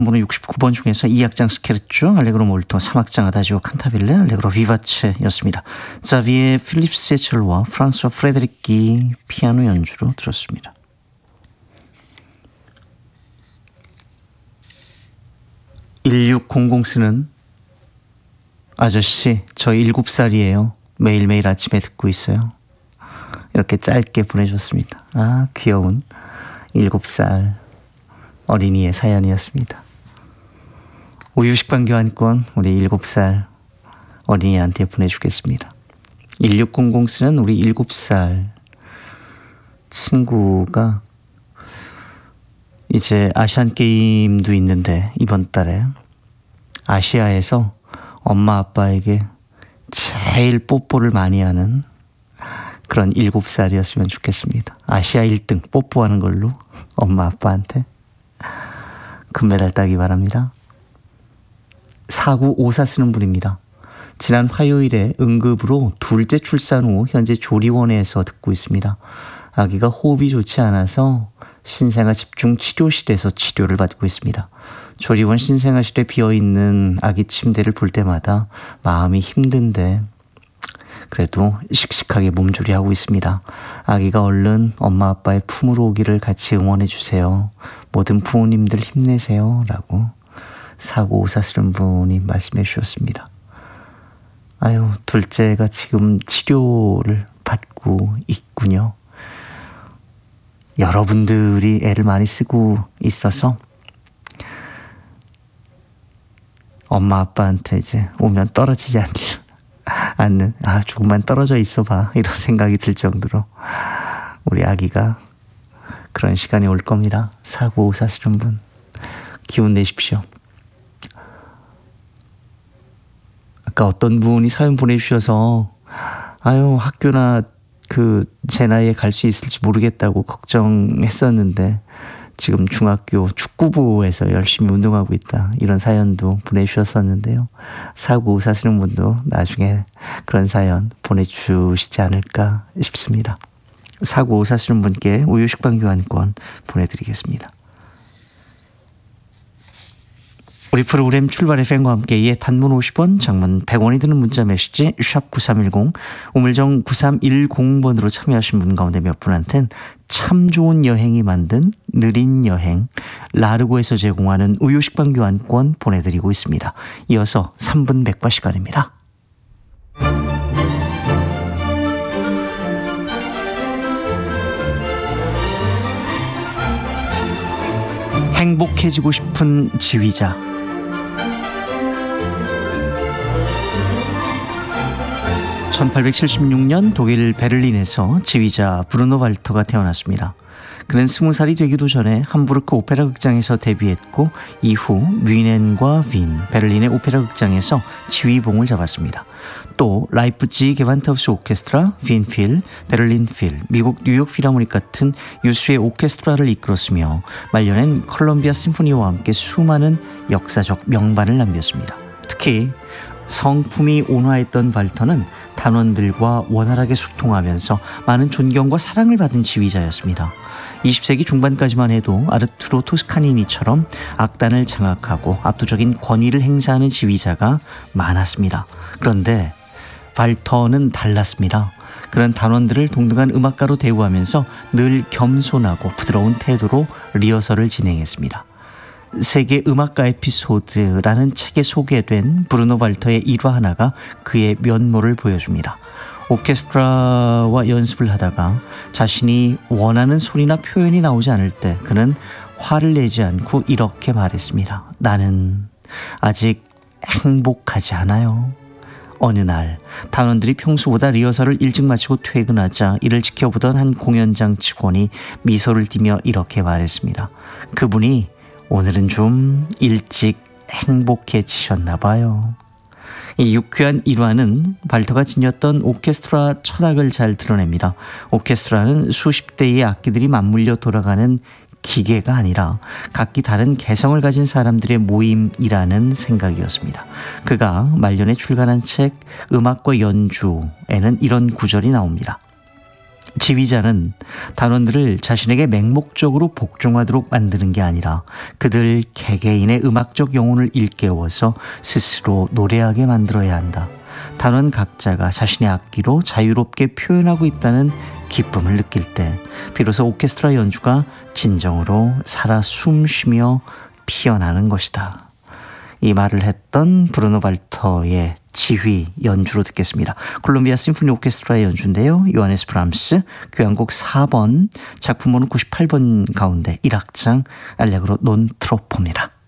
번호 69번 중에서 2악장 스케르초, 알레그로 몰토, 3악장 아다지오 칸타빌레, 알레그로 비바체였습니다. 자비에 필립스의 첼로와 프랑스와 프레데릭기 피아노 연주로 들었습니다. (1600) 쓰는 아저씨, 저 7살이에요. 매일매일 아침에 듣고 있어요. 이렇게 짧게 보내줬습니다. 아, 귀여운 7살 어린이의 사연이었습니다. 우유식빵 교환권 우리 7살 어린이한테 보내주겠습니다. 1600 쓰는 우리 7살 친구가 이제 아시안게임도 있는데 이번 달에 아시아에서 엄마 아빠에게 제일 뽀뽀를 많이 하는 그런 7살이었으면 좋겠습니다. 아시아 1등 뽀뽀하는 걸로 엄마 아빠한테 금메달 따기 바랍니다. 4954 쓰는 분입니다. 지난 화요일에 응급으로 둘째 출산 후 현재 조리원에서 듣고 있습니다. 아기가 호흡이 좋지 않아서 신생아 집중치료실에서 치료를 받고 있습니다. 조리원 신생아실에 비어있는 아기 침대를 볼 때마다 마음이 힘든데 그래도 씩씩하게 몸조리하고 있습니다. 아기가 얼른 엄마 아빠의 품으로 오기를 같이 응원해 주세요. 모든 부모님들 힘내세요. 라고 4954 쓰는 분이 말씀해 주셨습니다. 아유, 둘째가 지금 치료를 받고 있군요. 여러분들이 애를 많이 쓰고 있어서 엄마 아빠한테 이제 오면 떨어지지 않는 조금만 떨어져 있어봐 이런 생각이 들 정도로 우리 아기가 그런 시간이 올 겁니다. 4954 쓰는 분 기운 내십시오. 아까 어떤 분이 사연 보내주셔서 학교나 제 나이에 갈 수 있을지 모르겠다고 걱정했었는데 지금 중학교 축구부에서 열심히 운동하고 있다 이런 사연도 보내주셨었는데요. 4954 쓰는 분도 나중에 그런 사연 보내주시지 않을까 싶습니다. 4954 쓰는 분께 우유식빵 교환권 보내드리겠습니다. 우리 프로그램 출발 FM과 함께 단문 50원, 장문 100원이 드는 문자 메시지 샵 9310, 우물정 9310번으로 참여하신 분 가운데 몇 분한텐 참 좋은 여행이 만든 느린 여행 라르고에서 제공하는 우유식빵 교환권 보내드리고 있습니다. 이어서 3분 백과 시간입니다. 행복해지고 싶은 지휘자. 1876년 독일 베를린에서 지휘자 브루노 발터가 태어났습니다. 그는 20살이 되기도 전에 함부르크 오페라 극장에서 데뷔했고 이후 뮌헨과 빈, 베를린의 오페라 극장에서 지휘봉을 잡았습니다. 또 라이프치히 게반트하우스 오케스트라, 빈필, 베를린 필, 미국 뉴욕 필하모닉 같은 유수의 오케스트라를 이끌었으며 말년엔 콜롬비아 심포니와 함께 수많은 역사적 명반을 남겼습니다. 특히 성품이 온화했던 발터는 단원들과 원활하게 소통하면서 많은 존경과 사랑을 받은 지휘자였습니다. 20세기 중반까지만 해도 아르투로 토스카니니처럼 악단을 장악하고 압도적인 권위를 행사하는 지휘자가 많았습니다. 그런데 발터는 달랐습니다. 그런 단원들을 동등한 음악가로 대우하면서 늘 겸손하고 부드러운 태도로 리허설을 진행했습니다. 세계 음악가 에피소드라는 책에 소개된 브루노 발터의 일화 하나가 그의 면모를 보여줍니다. 오케스트라와 연습을 하다가 자신이 원하는 소리나 표현이 나오지 않을 때 그는 화를 내지 않고 이렇게 말했습니다. 나는 아직 행복하지 않아요. 어느 날 단원들이 평소보다 리허설을 일찍 마치고 퇴근하자 이를 지켜보던 한 공연장 직원이 미소를 띠며 이렇게 말했습니다. 그분이 오늘은 좀 일찍 행복해지셨나 봐요. 이 유쾌한 일화는 발터가 지녔던 오케스트라 철학을 잘 드러냅니다. 오케스트라는 수십 대의 악기들이 맞물려 돌아가는 기계가 아니라 각기 다른 개성을 가진 사람들의 모임이라는 생각이었습니다. 그가 말년에 출간한 책 음악과 연주에는 이런 구절이 나옵니다. 지휘자는 단원들을 자신에게 맹목적으로 복종하도록 만드는 게 아니라 그들 개개인의 음악적 영혼을 일깨워서 스스로 노래하게 만들어야 한다. 단원 각자가 자신의 악기로 자유롭게 표현하고 있다는 기쁨을 느낄 때 비로소 오케스트라 연주가 진정으로 살아 숨쉬며 피어나는 것이다. 이 말을 했던 브루노 발터의 지휘 연주로 듣겠습니다. 콜롬비아 심포니 오케스트라의 연주인데요. 요하네스 브람스 교향곡 4번 작품번호 98번 가운데 1악장 알레그로 논 트로포입니다.